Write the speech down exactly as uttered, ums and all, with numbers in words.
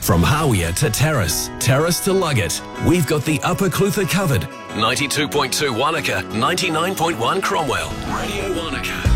From Hawea to Terrace, Terrace to Luggett, we've got the Upper Clutha covered. ninety-two point two Wanaka, ninety-nine point one Cromwell. Radio Wanaka.